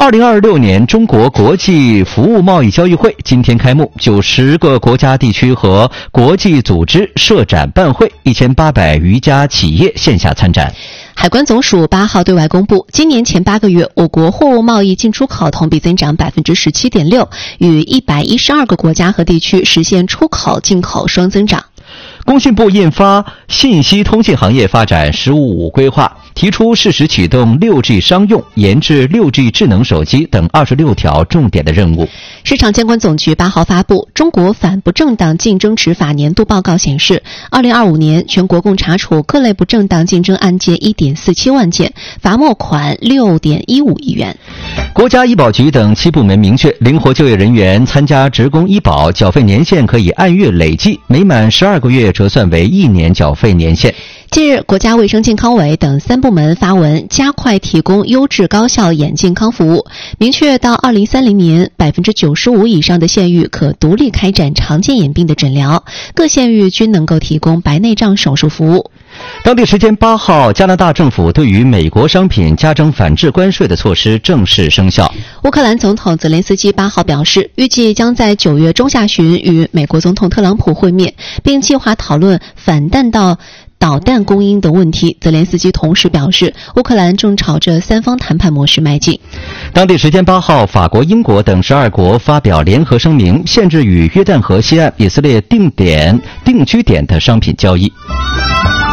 2026年中国国际服务贸易交易会今天开幕，90个国家地区和国际组织设展办会，1800余家企业线下参展。 海关总署8号对外公布，今年前8个月，我国货物贸易进出口同比增长 17.6%， 与112个国家和地区实现出口进口双增长。 工信部印发《信息通信行业发展“十五五”规划》，提出适时启动 6G 商用、研制 6G 智能手机等26条重点的任务。 市场监管总局8号发布《中国反不正当竞争执法年度报告》显示，2025年全国共查处各类不正当竞争案件 1.47 万件，罚没款 6.15亿元。 国家医保局等7部门明确，灵活就业人员参加职工医保缴费年限可以按月累计，每满12个月折算为1年缴费年限。 近日，国家卫生健康委等3部门发文，加快提供优质高效眼健康服务，明确到2030年，95%以上的县域可独立开展常见眼病的诊疗，各县域均能够提供白内障手术服务。 当地时间8号，加拿大政府对于美国商品加征反制关税的措施正式生效。 乌克兰总统泽连斯基8号表示，预计将在9月中下旬与美国总统特朗普会面，并计划讨论反弹道导弹供应的问题。泽连斯基同时表示，乌克兰正朝着3方谈判模式迈进。 当地时间8号，法国、英国等12国发表联合声明，限制与约旦河西岸以色列定居点的商品交易。